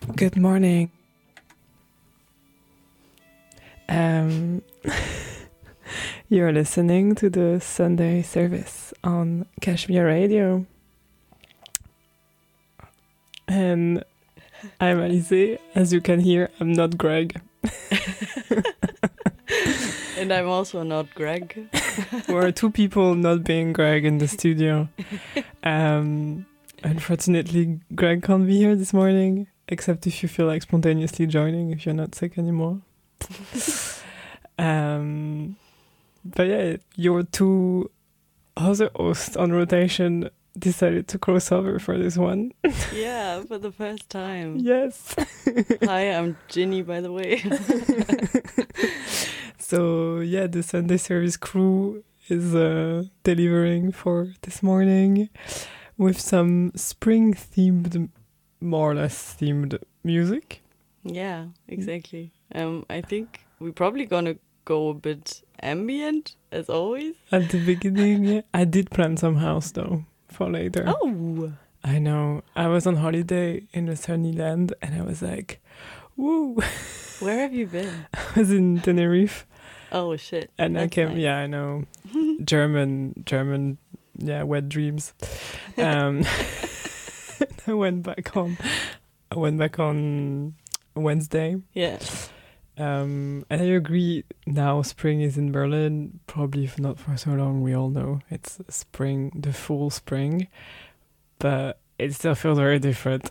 Good morning. You're listening to the Sunday service on Kashmir Radio. And I'm Alize. As you can hear, I'm not Greg. And I'm also not Greg. We're two people not being Greg in the studio. Unfortunately, Greg can't be here this morning, except if you feel like spontaneously joining, if you're not sick anymore. But yeah, your two other hosts on rotation decided to cross over for this one. Yeah, for the first time. Yes. Hi, I'm Ginny, by the way. So yeah, the Sunday service crew is delivering for this morning with some spring-themed, more or less themed music. Yeah, exactly. I think we're probably gonna go a bit ambient, as always. At the beginning, yeah. I did plan some house though for later. Oh! I know. I was on holiday in a sunny land and I was like, woo! Where have you been? I was in Tenerife. Oh, shit. And I That's came, nice. yeah, I know. German, yeah, wet dreams. I went back on Wednesday. Yeah. And I agree, now spring is in Berlin, probably if not for so long, we all know it's spring, the full spring, but it still feels very different.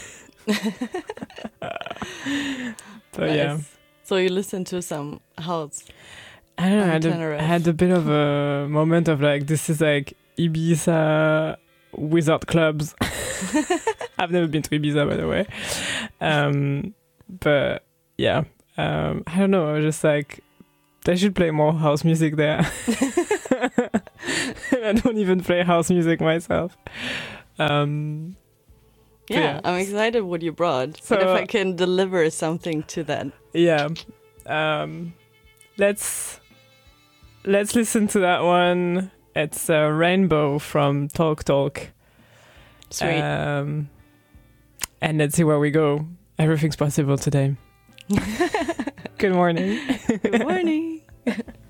But Nice. yeah. So you listen to some house. I don't know, On Tenerife. I had a bit of a moment of like, this is like Ibiza without clubs. I've never been to Ibiza, by the way. But yeah, I don't know, I was just like, they should play more house music there. I don't even play house music myself. Yeah, I'm excited what you brought. So- And if I can deliver something to that. Yeah. Let's listen to that one. It's Rainbow from Talk Talk. Sweet. And let's see where we go. Everything's possible today. Good morning. Good morning.